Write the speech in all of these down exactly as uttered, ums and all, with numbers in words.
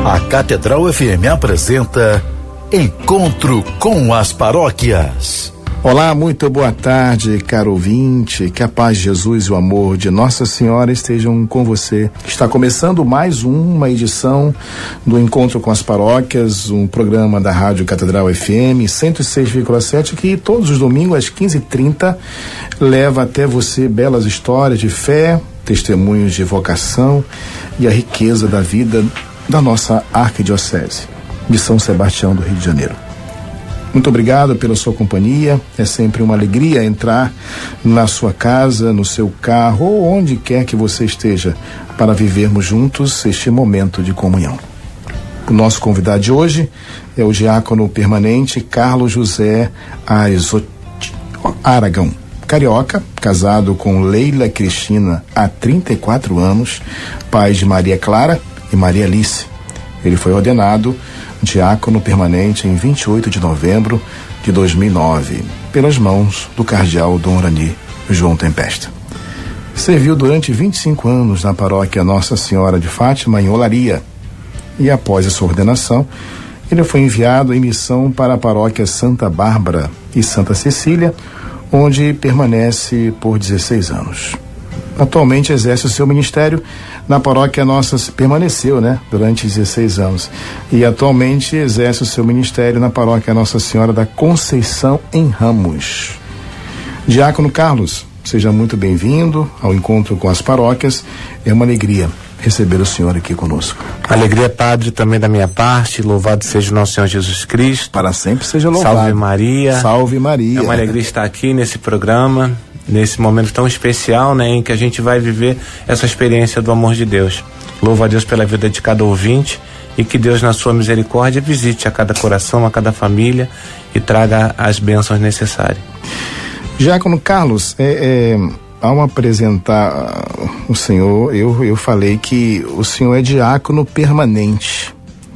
A Catedral F M apresenta Encontro com as Paróquias. Olá, muito boa tarde, caro ouvinte. Que a paz de Jesus e o amor de Nossa Senhora estejam com você. Está começando mais uma edição do Encontro com as Paróquias, um programa da Rádio Catedral F M cento e seis vírgula sete, que todos os domingos às quinze e trinta leva até você belas histórias de fé, testemunhos de vocação e a riqueza da vida da nossa arquidiocese de São Sebastião do Rio de Janeiro. Muito obrigado pela sua companhia. É sempre uma alegria entrar na sua casa, no seu carro ou onde quer que você esteja para vivermos juntos este momento de comunhão. O nosso convidado de hoje é o diácono permanente Carlos José Arizotti Aragão, carioca, casado com Leila Cristina há trinta e quatro anos, pai de Maria Clara e Maria Alice. Ele foi ordenado diácono permanente em vinte e oito de novembro de dois mil e nove, pelas mãos do cardeal Dom Rani João Tempesta. Serviu durante vinte e cinco anos na paróquia Nossa Senhora de Fátima, em Olaria, e após a sua ordenação, ele foi enviado em missão para a paróquia Santa Bárbara e Santa Cecília, onde permanece por dezesseis anos. Atualmente exerce o seu ministério na paróquia Nossa, permaneceu, né, durante dezesseis anos, e atualmente exerce o seu ministério na paróquia Nossa Senhora da Conceição, em Ramos. Diácono Carlos, seja muito bem-vindo ao Encontro com as Paróquias. É uma alegria receber o senhor aqui conosco. Alegria, Padre, também da minha parte. Louvado seja o nosso Senhor Jesus Cristo. Para sempre seja louvado. Salve Maria. Salve Maria. É uma alegria estar aqui nesse programa, nesse momento tão especial, né, em que a gente vai viver essa experiência do amor de Deus. Louvo a Deus pela vida de cada ouvinte e que Deus, na sua misericórdia, visite a cada coração, a cada família e traga as bênçãos necessárias. Diácono Carlos, é, é, ao apresentar o senhor, eu, eu falei que o senhor é diácono permanente,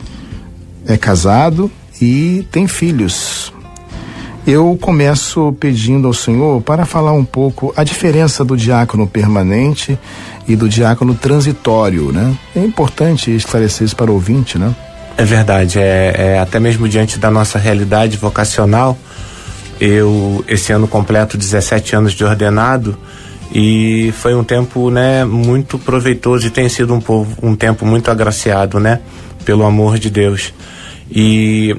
é casado e tem filhos. Eu começo pedindo ao senhor para falar um pouco a diferença do diácono permanente e do diácono transitório, né? É importante esclarecer isso para o ouvinte, né? É verdade, é, é até mesmo diante da nossa realidade vocacional. Eu, esse ano completo dezessete anos de ordenado, e foi um tempo, né, muito proveitoso, e tem sido um, povo, um tempo muito agraciado, né, pelo amor de Deus. E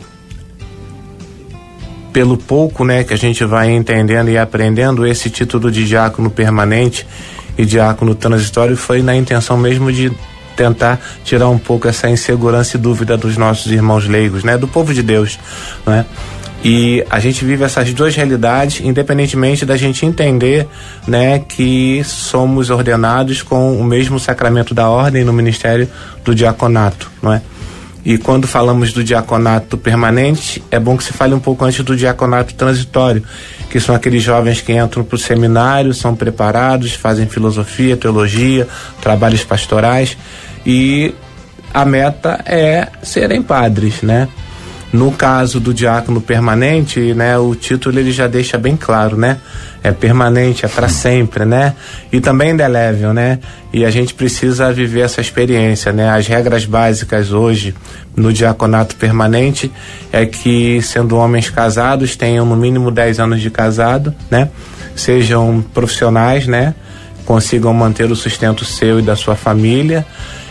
pelo pouco, né, que a gente vai entendendo e aprendendo, esse título de diácono permanente e diácono transitório foi na intenção mesmo de tentar tirar um pouco essa insegurança e dúvida dos nossos irmãos leigos, né, do povo de Deus, né? E a gente vive essas duas realidades, independentemente da gente entender, né, que somos ordenados com o mesmo sacramento da ordem no ministério do diaconato, não é? E quando falamos do diaconato permanente, é bom que se fale um pouco antes do diaconato transitório, que são aqueles jovens que entram para o seminário, são preparados, fazem filosofia, teologia, trabalhos pastorais, e a meta é serem padres, né? No caso do diácono permanente, né, o título ele já deixa bem claro, né? É permanente, é para sempre, né? E também indelével, né? E a gente precisa viver essa experiência, né? As regras básicas hoje no diaconato permanente é que, sendo homens casados, tenham no mínimo dez anos de casado, né? Sejam profissionais, né? Consigam manter o sustento seu e da sua família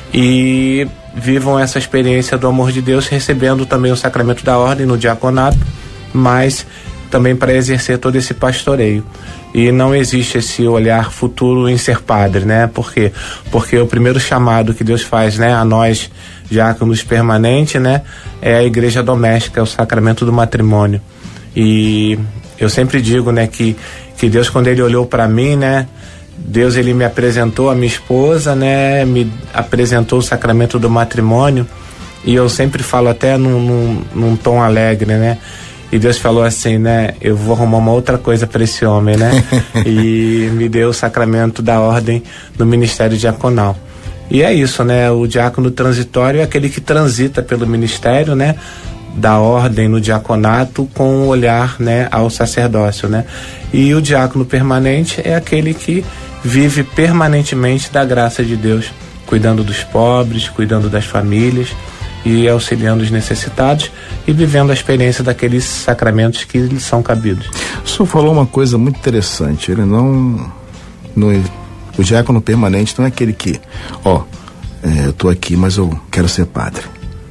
e vivam essa experiência do amor de Deus, recebendo também o sacramento da ordem no diaconato, mas também para exercer todo esse pastoreio. E não existe esse olhar futuro em ser padre, né? Por quê? Porque o primeiro chamado que Deus faz, né, a nós, diáconos permanentes, né, é a igreja doméstica, é o sacramento do matrimônio. E eu sempre digo, né, que, que Deus, quando ele olhou para mim, né, Deus, ele me apresentou a minha esposa, né, me apresentou o sacramento do matrimônio, e eu sempre falo até num, num, num tom alegre, né, e Deus falou assim, né, eu vou arrumar uma outra coisa para esse homem, né, e me deu o sacramento da ordem do ministério diaconal. E é isso, né, o diácono transitório é aquele que transita pelo ministério, né, da ordem no diaconato com o olhar, né, ao sacerdócio, né, e o diácono permanente é aquele que vive permanentemente da graça de Deus, cuidando dos pobres, cuidando das famílias e auxiliando os necessitados e vivendo a experiência daqueles sacramentos que lhes são cabidos. O senhor falou uma coisa muito interessante, ele não, não o diácono permanente não é aquele que, ó, é, eu tô aqui, mas eu quero ser padre.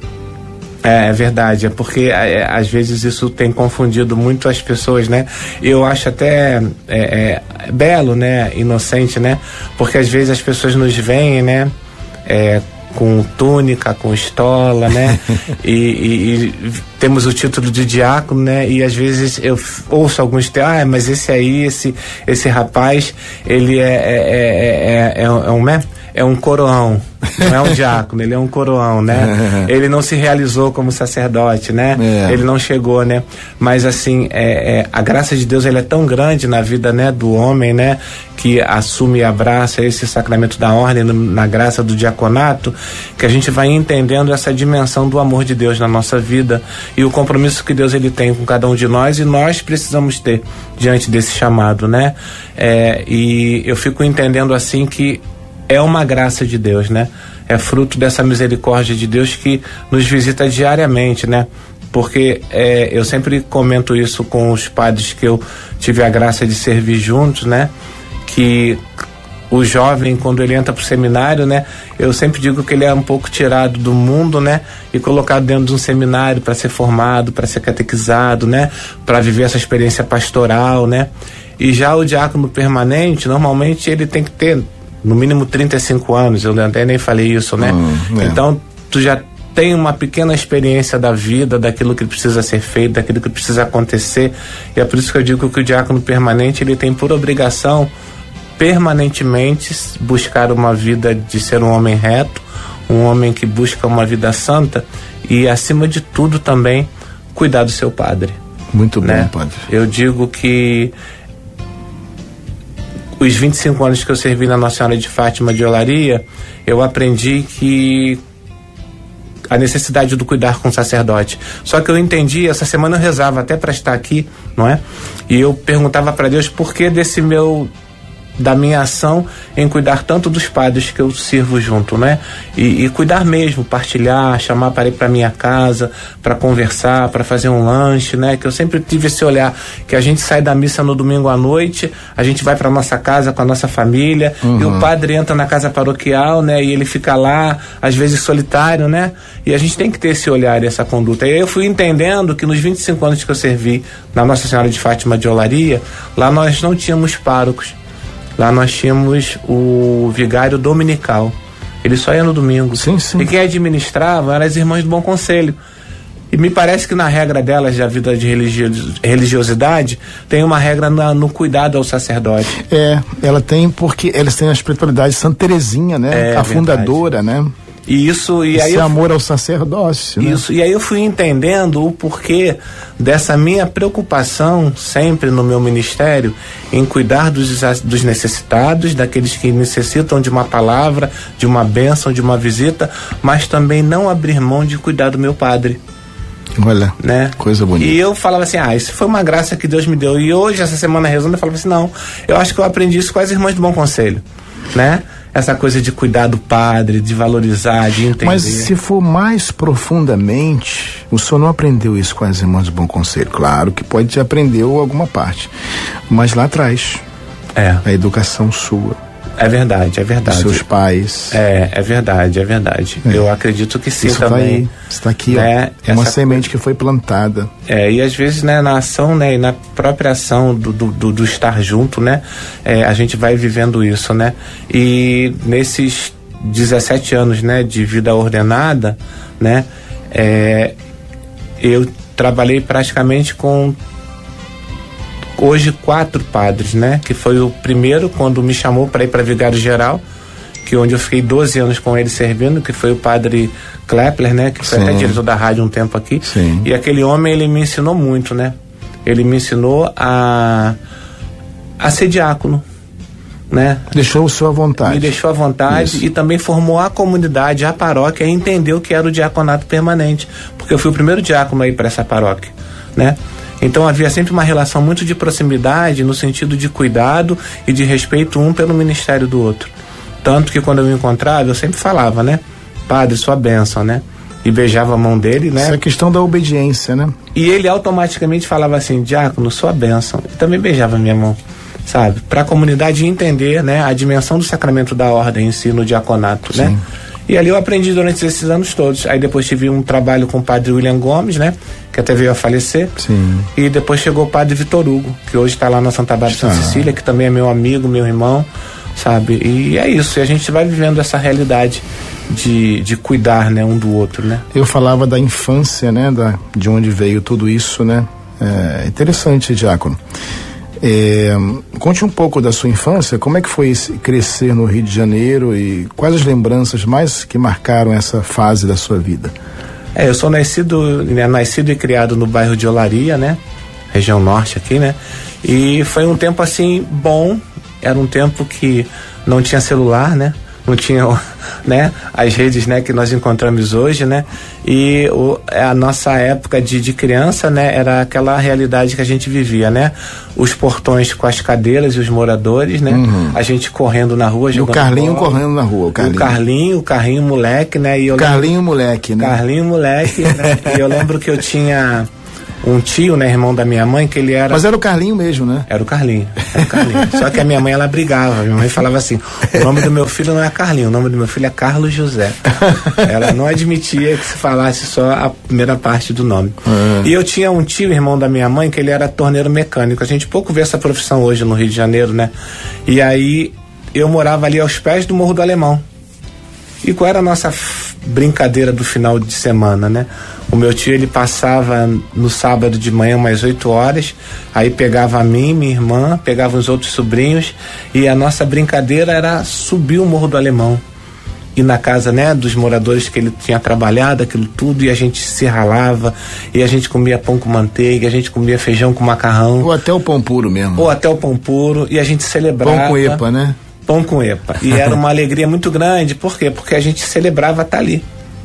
É, é verdade, é porque é, às vezes isso tem confundido muito as pessoas, né? Eu acho até é, é, belo, né? Inocente, né? Porque às vezes as pessoas nos veem, né? É, com túnica, com estola, né? e, e, e temos o título de diácono, né? E às vezes eu ouço alguns ter, ah, mas esse aí, esse, esse rapaz, ele é, é, é, é, é, é um, né? É um coroão, não é um diácono, ele é um coroão, né? Ele não se realizou como sacerdote, né? É. Ele não chegou, né? Mas assim, é, é, a graça de Deus, ele é tão grande na vida, né, do homem, né? Que assume e abraça esse sacramento da ordem na graça do diaconato, que a gente vai entendendo essa dimensão do amor de Deus na nossa vida e o compromisso que Deus ele tem com cada um de nós, e nós precisamos ter diante desse chamado, né? É, e eu fico entendendo assim que é uma graça de Deus, né? É fruto dessa misericórdia de Deus que nos visita diariamente, né? Porque é, eu sempre comento isso com os padres que eu tive a graça de servir juntos, né? Que o jovem, quando ele entra pro seminário, né? Eu sempre digo que ele é um pouco tirado do mundo, né? E colocado dentro de um seminário para ser formado, para ser catequizado, né? Para viver essa experiência pastoral, né? E já o diácono permanente, normalmente ele tem que ter no mínimo trinta e cinco anos, eu até nem falei isso, né? Hum, é. Então, tu já tem uma pequena experiência da vida, daquilo que precisa ser feito, daquilo que precisa acontecer, e é por isso que eu digo que o diácono permanente, ele tem por obrigação, permanentemente, buscar uma vida de ser um homem reto, um homem que busca uma vida santa, e acima de tudo também, cuidar do seu padre. Muito né? bom, padre. Eu digo que os vinte e cinco anos que eu servi na Nossa Senhora de Fátima de Olaria, eu aprendi que a necessidade do cuidar com o sacerdote. Só que eu entendi, essa semana eu rezava até para estar aqui, não é? E eu perguntava para Deus por que desse meu da minha ação em cuidar tanto dos padres que eu sirvo junto, né? E, e cuidar mesmo, partilhar, chamar para ir para minha casa, para conversar, para fazer um lanche, né? Que eu sempre tive esse olhar, que a gente sai da missa no domingo à noite, a gente vai para nossa casa com a nossa família, uhum. E o padre entra na casa paroquial, né? E ele fica lá, às vezes solitário, né? E a gente tem que ter esse olhar e essa conduta. E aí eu fui entendendo que nos vinte e cinco anos que eu servi na Nossa Senhora de Fátima de Olaria, lá nós não tínhamos párocos. Lá nós tínhamos o vigário dominical. Ele só ia no domingo. Sim, sim. E quem administrava eram as irmãs do Bom Conselho. E me parece que na regra delas, da vida de religio- religiosidade, tem uma regra na, no cuidado ao sacerdote. É, ela tem, porque elas têm a espiritualidade de Santa Teresinha, né? É, a fundadora, né? E isso, e Esse aí eu, amor ao sacerdócio, isso, né? E aí eu fui entendendo o porquê dessa minha preocupação sempre no meu ministério em cuidar dos, dos necessitados, daqueles que necessitam de uma palavra, de uma bênção, de uma visita, mas também não abrir mão de cuidar do meu padre. Olha, né? Coisa bonita. E eu falava assim, ah, isso foi uma graça que Deus me deu. E hoje, essa semana rezando, eu falava assim, não, eu acho que eu aprendi isso com as irmãs do Bom Conselho, né? Essa coisa de cuidar do padre, de valorizar, de entender. Mas se for mais profundamente, o senhor não aprendeu isso com as irmãs do Bom Conselho. Claro que pode ter aprendeu alguma parte, mas lá atrás, é. A educação sua. É verdade, é verdade. Dos seus pais. É, é verdade, é verdade. É. Eu acredito que sim isso também. Tá aí, está aqui, né? Ó, é uma semente coisa que foi plantada. É, e às vezes, né, na ação, né, e na própria ação do, do, do, do estar junto, né, é, a gente vai vivendo isso, né, e nesses dezessete anos, né, de vida ordenada, né, é, eu trabalhei praticamente com hoje quatro padres, né? Que foi o primeiro quando me chamou para ir para Vigário Geral, que onde eu fiquei doze anos com ele servindo, que foi o padre Klepler, né? Que foi Sim. até diretor da rádio um tempo aqui. Sim. E aquele homem, ele me ensinou muito, né? Ele me ensinou a a ser diácono, né? Deixou o senhor à vontade. Me deixou à vontade. Isso. E também formou a comunidade, a paróquia, e entendeu o que era o diaconato permanente, porque eu fui o primeiro diácono aí para essa paróquia, né? Então havia sempre uma relação muito de proximidade, no sentido de cuidado e de respeito um pelo ministério do outro. Tanto que quando eu me encontrava, eu sempre falava, né? Padre, sua bênção, né? e beijava a mão dele, né? Essa é a questão da obediência, né? E ele automaticamente falava assim, diácono, sua bênção. E também beijava a minha mão, sabe? Para a comunidade entender, né, a dimensão do sacramento da ordem em si no diaconato, Sim. né? E ali eu aprendi durante esses anos todos. Aí depois tive um trabalho com o padre William Gomes, né? Que até veio a falecer. Sim. E depois chegou o padre Vitor Hugo, que hoje está lá na Santa Bárbara de Santa Cecília, que também é meu amigo, meu irmão, sabe? E é isso, e a gente vai vivendo essa realidade de, de cuidar, né, um do outro, né? Eu falava da infância, né? Da, de onde veio tudo isso, né? É interessante, diácono. É, conte um pouco da sua infância, como é que foi esse, crescer no Rio de Janeiro e quais as lembranças mais que marcaram essa fase da sua vida? É, eu sou nascido, né, nascido e criado no bairro de Olaria, né? Região norte aqui, né? E foi um tempo assim bom, era um tempo que não tinha celular, né? Não tinha, né, as redes, né, que nós encontramos hoje, né? E o, a nossa época de, de criança, né, era aquela realidade que a gente vivia, né? Os portões com as cadeiras e os moradores, né? Uhum. A gente correndo na rua, jogando. E o Carlinho bola, correndo na rua, o Carlinho. O Carlinho, o Carlinho moleque, né? E eu Carlinho lembro, moleque, né? Carlinho moleque, né? E eu lembro que eu tinha um tio, né, irmão da minha mãe, que ele era... Mas era o Carlinho mesmo, né? Era o Carlinho, era o Carlinho. Só que a minha mãe, ela brigava, minha mãe falava assim, o nome do meu filho não é Carlinho, o nome do meu filho é Carlos José. Ela não admitia que se falasse só a primeira parte do nome. Uhum. E eu tinha um tio, irmão da minha mãe, que ele era torneiro mecânico. A gente pouco vê essa profissão hoje no Rio de Janeiro, né? E aí, eu morava ali aos pés do Morro do Alemão. E qual era a nossa f- brincadeira do final de semana, né? O meu tio, ele passava no sábado de manhã umas oito horas, aí pegava a mim, minha irmã, pegava os outros sobrinhos, e a nossa brincadeira era subir o Morro do Alemão. E na casa, né, dos moradores que ele tinha trabalhado, aquilo tudo, e a gente se ralava, e a gente comia pão com manteiga, a gente comia feijão com macarrão. Ou até o pão puro mesmo. Ou até o pão puro, e a gente celebrava. Pão com epa, né? Pão com epa. E era uma alegria muito grande, por quê? Porque a gente celebrava estar ali.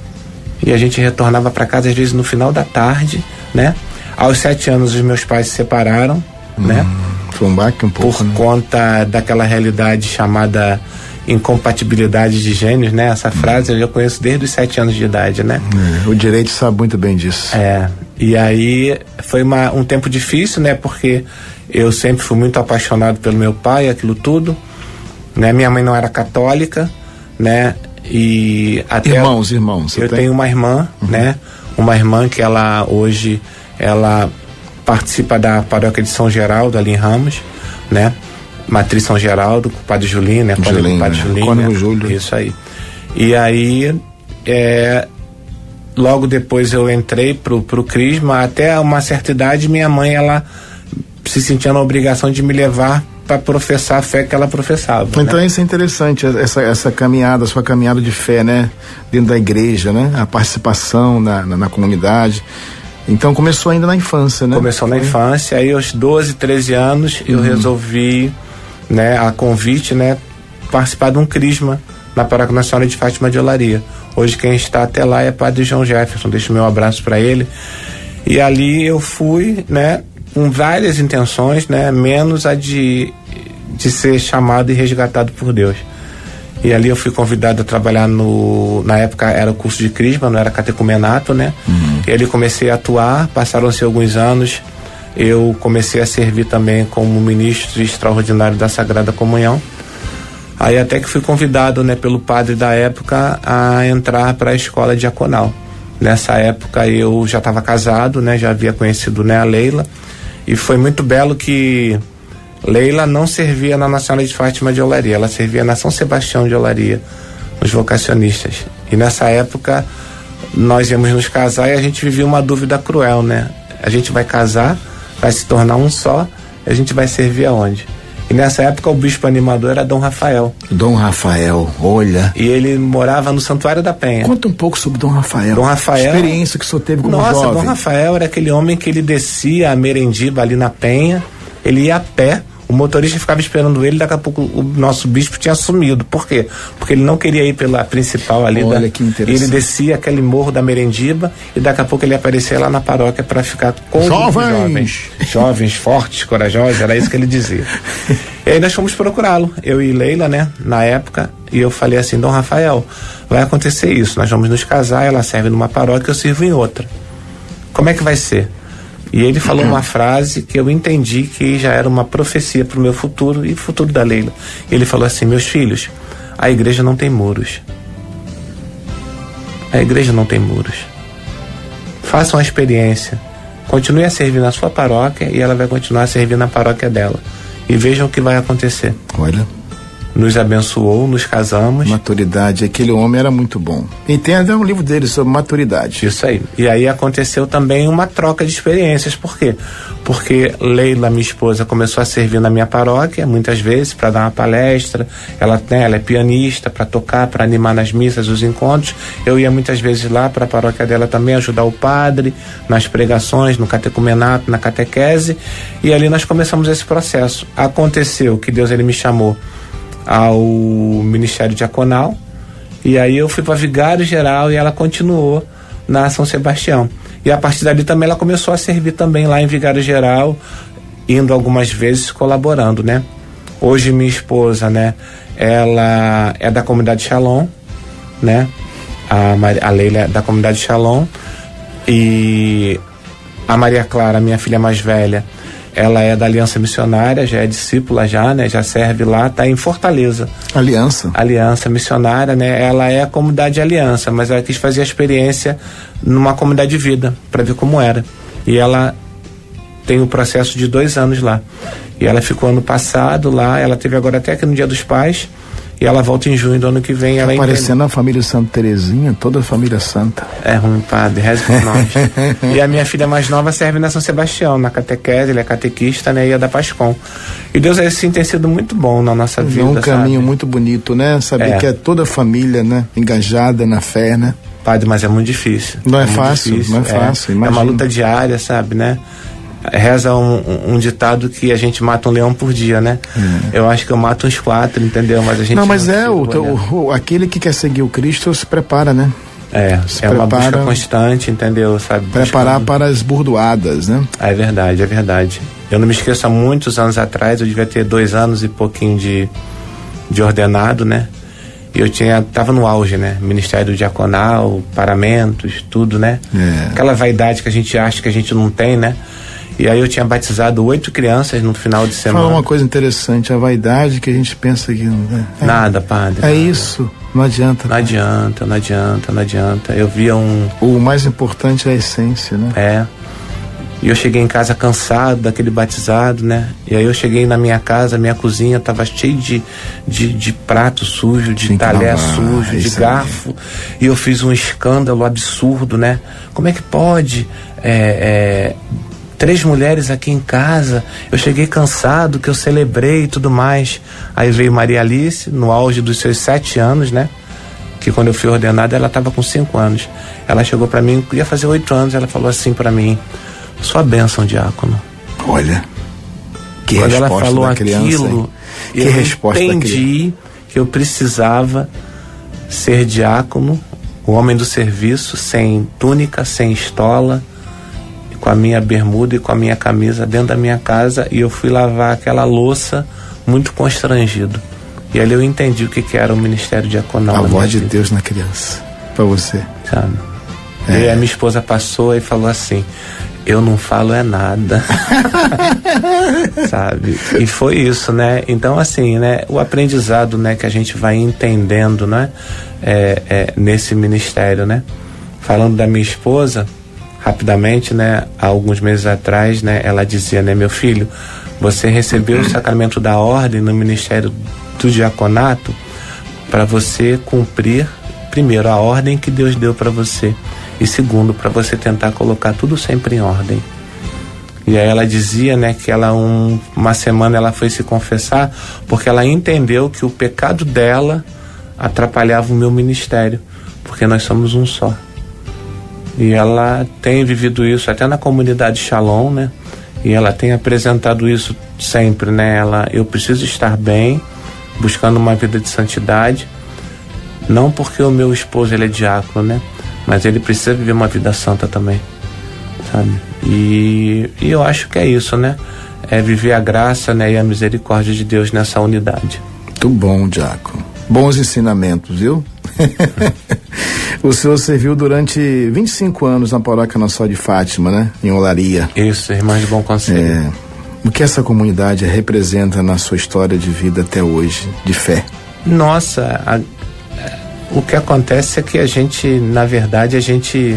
E a gente retornava para casa às vezes no final da tarde, né? Aos sete anos os meus pais se separaram, hum, né? Foi um baque um pouco, por né? conta daquela realidade chamada incompatibilidade de gênios, né? Essa frase hum. eu já conheço desde os sete anos de idade, né? É, o direito sabe muito bem disso. É, e aí foi uma, um tempo difícil, né? Porque eu sempre fui muito apaixonado pelo meu pai, aquilo tudo, né? Minha mãe não era católica, né? E até irmãos, irmãos. Eu tem? tenho uma irmã, uhum. né? Uma irmã que ela hoje ela participa da paróquia de São Geraldo ali em Ramos, né? Matriz São Geraldo, com o padre Julinho, né? Julinho, padre Julinho, Cônigo né? Júlio. Isso aí. E aí é, logo depois eu entrei pro, pro Crisma, até uma certa idade minha mãe ela se sentia na obrigação de me levar para professar a fé que ela professava. Então, né? Isso é interessante, essa, essa caminhada, sua caminhada de fé, né? Dentro da igreja, né? A participação na, na, na comunidade. Então começou ainda na infância, né? Começou na infância, aí aos doze, treze anos eu uhum. resolvi, né, a convite, né, participar de um crisma na Paróquia Nacional de Fátima de Olaria. Hoje quem está até lá é padre João Jefferson, deixo meu abraço para ele. E ali eu fui, né, com várias intenções, né, menos a de, de ser chamado e resgatado por Deus. E ali eu fui convidado a trabalhar no, na época era o curso de crisma, não era catecumenato, né? Uhum. E ali comecei a atuar, passaram-se alguns anos, eu comecei a servir também como ministro extraordinário da Sagrada Comunhão. Aí até que fui convidado, né, pelo padre da época a entrar para a escola diaconal. Nessa época eu já estava casado, né, já havia conhecido, né, a Leila. E foi muito belo que Leila não servia na Nacional de Fátima de Olaria, ela servia na São Sebastião de Olaria, nos vocacionistas. E nessa época nós íamos nos casar e a gente vivia uma dúvida cruel, né? A gente vai casar, vai se tornar um só, e a gente vai servir aonde? E nessa época o bispo animador era Dom Rafael. Dom Rafael, olha. E ele morava no Santuário da Penha. Conta um pouco sobre Dom Rafael. Dom Rafael. A experiência que o senhor teve como nossa, jovem. Nossa, Dom Rafael era aquele homem que ele descia a Merendiba ali na Penha, ele ia a pé, o motorista ficava esperando ele, daqui a pouco o nosso bispo tinha sumido. Por quê? Porque ele não queria ir pela principal ali. Olha da, que interessante. Ele descia aquele morro da Merendiba e daqui a pouco ele aparecia lá na paróquia para ficar com jovens. os jovens. Jovens, fortes, corajosos, era isso que ele dizia. E aí nós fomos procurá-lo, eu e Leila, né, na época, E eu falei assim, Dom Rafael, vai acontecer isso, nós vamos nos casar, ela serve numa paróquia, eu sirvo em outra. Como é que vai ser? E ele falou uma frase que eu entendi que já era uma profecia para o meu futuro e futuro da Leila. Ele falou assim, meus filhos, a igreja não tem muros. A igreja não tem muros. Façam a experiência. Continue a servir na sua paróquia e ela vai continuar a servir na paróquia dela. E vejam o que vai acontecer. Olha. Nos abençoou, nos casamos. Maturidade, aquele homem era muito bom. E tem até um livro dele sobre maturidade. Isso aí. E aí aconteceu também uma troca de experiências. Por quê? Porque Leila, minha esposa, começou a servir na minha paróquia, muitas vezes, para dar uma palestra. Ela, né, ela é pianista, para tocar, para animar nas missas, os encontros. Eu ia muitas vezes lá para a paróquia dela também, ajudar o padre nas pregações, no catecumenato, na catequese. E ali nós começamos esse processo. Aconteceu que Deus ele me chamou ao Ministério Diaconal, e aí eu fui para Vigário Geral e ela continuou na São Sebastião. E a partir dali também ela começou a servir também lá em Vigário Geral, indo algumas vezes colaborando, né? Hoje minha esposa, né, ela é da comunidade Shalom, né? A, Mar... a Leila é da comunidade Shalom, e a Maria Clara, minha filha mais velha, ela é da Aliança Missionária, já é discípula já, né? Já serve lá, tá em Fortaleza. Aliança. Aliança Missionária, né? Ela é a comunidade Aliança, mas ela quis fazer a experiência numa comunidade de vida, para ver como era. E ela tem um processo de dois anos lá. E ela ficou ano passado lá, ela teve agora até aqui no Dia dos Pais, e ela volta em junho do ano que vem. Ela aparecendo a família Santa Terezinha, toda a família santa. É ruim, padre, reze por nós. E a minha filha mais nova serve na São Sebastião, na catequese, ele é catequista, né, e é da Pascom. E Deus, assim, tem sido muito bom na nossa vida, é um caminho sabe? Muito bonito, né? Saber é. que é toda a família, né, engajada na fé, né? Padre, mas é muito difícil. Não é, é fácil, difícil. não é fácil, é, é uma luta diária, sabe, né? Reza um, um, um ditado que a gente mata um leão por dia, né? É. Eu acho que eu mato uns quatro, entendeu? Mas a gente não, mas não é, o, teu, o, aquele que quer seguir o Cristo se prepara, né? É, se é prepara, uma busca constante, entendeu? Sabe? Preparar Buscando... para as burdoadas, né? É verdade, é verdade. Eu não me esqueço, há muitos anos atrás, eu devia ter dois anos e pouquinho de, de ordenado, né? E eu tinha, tava no auge, né? Ministério Diaconal, paramentos, tudo, né? É. Aquela vaidade que a gente acha que a gente não tem, né? E aí eu tinha batizado oito crianças no final de semana. Fala uma coisa interessante, a vaidade que a gente pensa que não é. Nada, padre. É nada. Isso, não adianta. Não adianta, não adianta, não adianta. Eu via um... O mais importante é a essência, né? É. E eu cheguei em casa cansado daquele batizado, né? E aí eu cheguei na minha casa, minha cozinha tava cheia de, de, de prato sujo, de talher sujo, de garfo. Aí. E eu fiz um escândalo absurdo, né? Como é que pode... É, é, três mulheres aqui em casa, eu cheguei cansado, que eu celebrei e tudo mais. Aí veio Maria Alice, no auge dos seus sete anos, né? Que quando eu fui ordenado, ela estava com cinco anos. Ela chegou para mim, ia fazer oito anos, ela falou assim para mim, sua bênção, diácono. Olha, que quando resposta ela falou da criança, aquilo, que eu resposta entendi que eu precisava ser diácono, o homem do serviço, sem túnica, sem estola, com a minha bermuda e com a minha camisa dentro da minha casa, e eu fui lavar aquela louça muito constrangido. E ali eu entendi o que, que era o ministério diaconal. A voz de Deus na criança, para você. Sabe? É. E aí a minha esposa passou e falou assim, eu não falo é nada. Sabe? E foi isso, né? Então, assim, né? O aprendizado, né? Que a gente vai entendendo, né? É, é, nesse ministério, né? Falando da minha esposa, rapidamente, né, há alguns meses atrás, né, ela dizia, né, meu filho, você recebeu o sacramento da ordem no ministério do diaconato para você cumprir, primeiro, a ordem que Deus deu para você, e segundo, para você tentar colocar tudo sempre em ordem. E aí ela dizia, né, que ela um, uma semana ela foi se confessar porque ela entendeu que o pecado dela atrapalhava o meu ministério, porque nós somos um só. E ela tem vivido isso até na comunidade Shalom, né? E ela tem apresentado isso sempre, né? Ela, eu preciso estar bem, buscando uma vida de santidade, não porque o meu esposo ele é diácono, né? Mas ele precisa viver uma vida santa também, sabe? E, e eu acho que é isso, né? É viver a graça, né? E a misericórdia de Deus nessa unidade. Muito bom, diácono. Bons ensinamentos, viu? O senhor serviu durante vinte e cinco anos na paróquia Nossa Senhora de Fátima, né? Em Olaria. Isso, Irmãs de Bom Conselho. É, o que essa comunidade representa na sua história de vida até hoje, de fé? Nossa, a, o que acontece é que a gente, na verdade, a gente,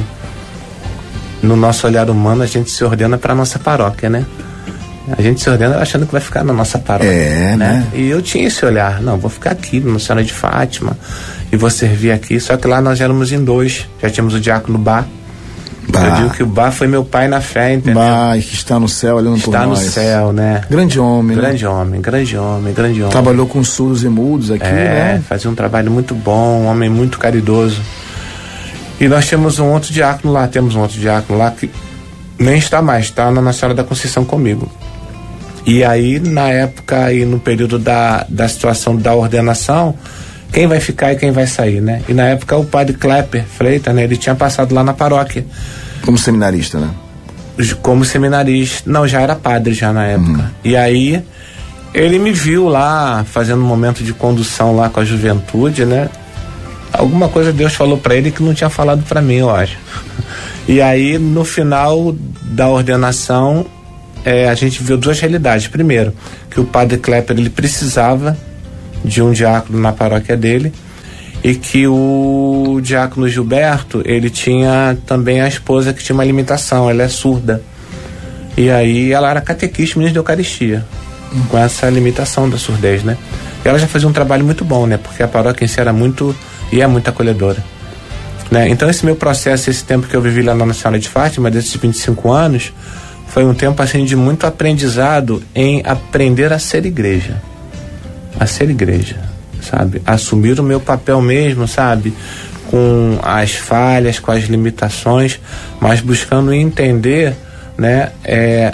no nosso olhar humano, a gente se ordena para nossa paróquia, né? A gente se ordena achando que vai ficar na nossa paróquia. É, né? né? E eu tinha esse olhar, não, vou ficar aqui, Nossa Senhora de Fátima, e vou servir aqui. Só que lá nós éramos em dois, já tínhamos o diácono Bá. Bah. Eu digo que o Bá foi meu pai na fé, entendeu? Bá, que está no céu olhando por nós. Está no céu, né? Grande homem, Grande né? homem, grande homem, grande homem. Trabalhou com surdos e mudos aqui, é, né? Fazia um trabalho muito bom, um homem muito caridoso. E nós temos um outro diácono lá, temos um outro diácono lá que nem está mais, está na Nossa Senhora da Conceição comigo. E aí, na época e no período da, da situação da ordenação, quem vai ficar e quem vai sair, né? E na época o padre Klepper Freitas, né? Ele tinha passado lá na paróquia. Como seminarista, né? Como seminarista. Não, já era padre já na época. Uhum. E aí, ele me viu lá, fazendo um momento de condução lá com a juventude, né? Alguma coisa Deus falou pra ele que não tinha falado pra mim, eu acho. E aí, no final da ordenação, É, a gente viu duas realidades. Primeiro, que o padre Klepper, ele precisava de um diácono na paróquia dele, e que o diácono Gilberto, ele tinha também a esposa que tinha uma limitação, ela é surda. E aí ela era catequista, ministra de Eucaristia, hum. com essa limitação da surdez, né? E ela já fazia um trabalho muito bom, né? Porque a paróquia em si era muito, e é muito acolhedora. Né? Então esse meu processo, esse tempo que eu vivi lá na Nossa Senhora de Fátima, desses vinte e cinco anos, foi um tempo assim de muito aprendizado em aprender a ser igreja. A ser igreja, sabe? Assumir o meu papel mesmo, sabe? Com as falhas, com as limitações, mas buscando entender, né? É,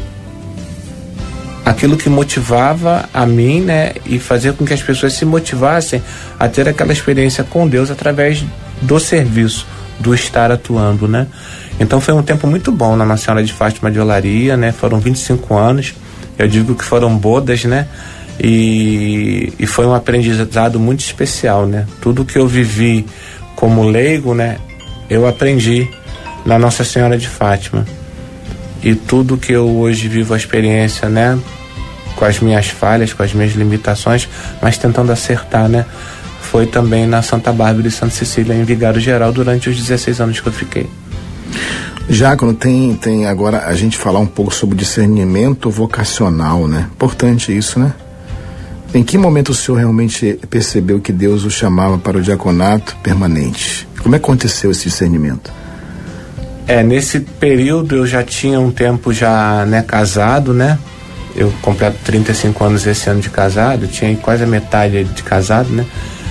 aquilo que motivava a mim, né? E fazer com que as pessoas se motivassem a ter aquela experiência com Deus através do serviço, do estar atuando, né? Então foi um tempo muito bom na Nossa Senhora de Fátima de Olaria, né? Foram vinte e cinco anos, eu digo que foram bodas, né? E, e foi um aprendizado muito especial, né? Tudo que eu vivi como leigo, né? Eu aprendi na Nossa Senhora de Fátima. E tudo que eu hoje vivo a experiência, né? Com as minhas falhas, com as minhas limitações, mas tentando acertar, né? Foi também na Santa Bárbara e Santa Cecília, em Vigário Geral, durante os dezesseis anos que eu fiquei. Jácono, tem, tem agora a gente falar um pouco sobre discernimento vocacional, né? Importante isso, né? Em que momento o senhor realmente percebeu que Deus o chamava para o diaconato permanente? Como é que aconteceu esse discernimento? É, nesse período eu já tinha um tempo já, né, casado, né? Eu completo trinta e cinco anos esse ano de casado, tinha quase a metade de casado, né?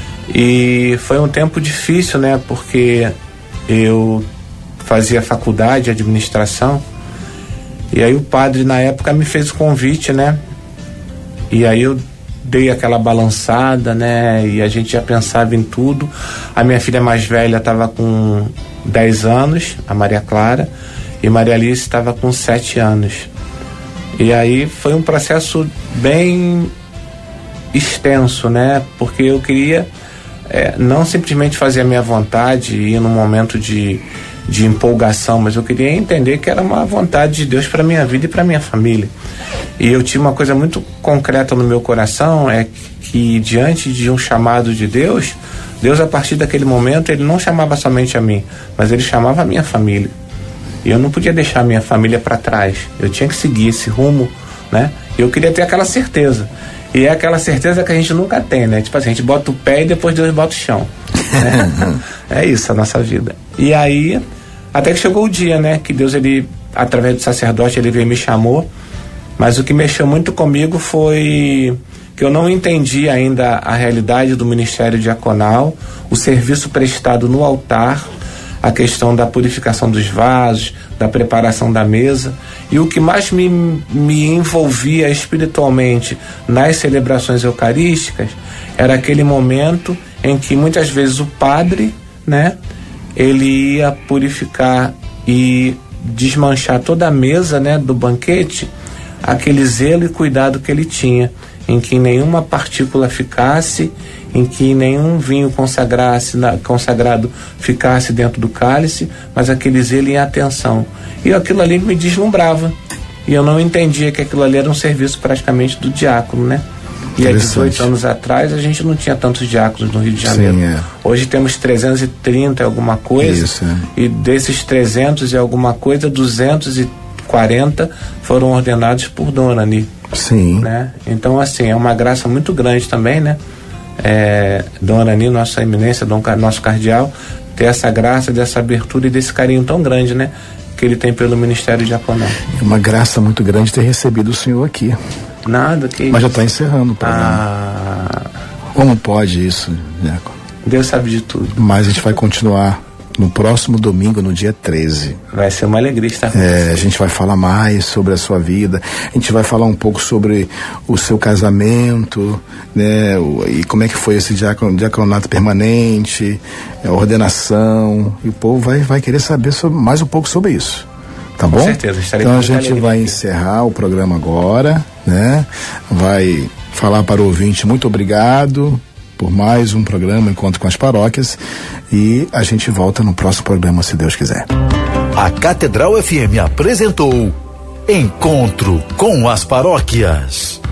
E foi um tempo difícil, né? Porque eu fazia faculdade de administração, e aí o padre na época me fez o convite, né? E aí eu dei aquela balançada, né? E a gente já pensava em tudo. A minha filha mais velha estava com dez anos, a Maria Clara, e Maria Alice estava com sete anos. E aí foi um processo bem extenso, né? Porque eu queria é, não simplesmente fazer a minha vontade e ir num momento de de empolgação, mas eu queria entender que era uma vontade de Deus para minha vida e para minha família. E eu tinha uma coisa muito concreta no meu coração, é que, que diante de um chamado de Deus, Deus a partir daquele momento, ele não chamava somente a mim, mas ele chamava a minha família. E eu não podia deixar a minha família para trás, eu tinha que seguir esse rumo, né? E eu queria ter aquela certeza. E é aquela certeza que a gente nunca tem, né? Tipo assim, a gente bota o pé e depois Deus bota o chão. Né? É isso a nossa vida. E aí, até que chegou o dia, né? Que Deus, ele, através do sacerdote, ele veio e me chamou. Mas o que mexeu muito comigo foi que eu não entendi ainda a realidade do ministério diaconal, o serviço prestado no altar, a questão da purificação dos vasos, da preparação da mesa. E o que mais me, me envolvia espiritualmente nas celebrações eucarísticas era aquele momento em que muitas vezes o padre, né, ele ia purificar e desmanchar toda a mesa, né, do banquete, aquele zelo e cuidado que ele tinha. em que nenhuma partícula ficasse, em que nenhum vinho consagrasse, na, consagrado ficasse dentro do cálice, mas aquele zelo e atenção. E aquilo ali me deslumbrava. E eu não entendia que aquilo ali era um serviço praticamente do diácono, né? E há dezoito anos atrás a gente não tinha tantos diáconos no Rio de Janeiro. Sim, é. Hoje temos trezentos e trinta e alguma coisa. Isso, é. E desses trezentos e alguma coisa, duzentos e quarenta foram ordenados por Dona Ani. Sim. Né? Então, assim, é uma graça muito grande também, né? É, Dona Ani, nossa eminência, Dom, nosso cardeal, ter essa graça, dessa abertura e desse carinho tão grande, né? Que ele tem pelo ministério diaconal. É uma graça muito grande ter recebido o senhor aqui. Nada, que Mas já está encerrando o programa. Ah, Como pode isso, diácono? Deus sabe de tudo. Mas a gente vai continuar no próximo domingo, no dia treze. Vai ser uma alegria estar com é, você. A gente vai falar mais sobre a sua vida, a gente vai falar um pouco sobre o seu casamento, né? O, e como é que foi esse diacon, diaconato permanente, a ordenação, e o povo vai, vai querer saber sobre, mais um pouco sobre isso. Tá bom? Com certeza, estarei Então a gente vai encerrar o programa agora, né? Vai falar para o ouvinte, muito obrigado por mais um programa Encontro com as Paróquias, e a gente volta no próximo programa, se Deus quiser. A Catedral F M apresentou Encontro com as Paróquias.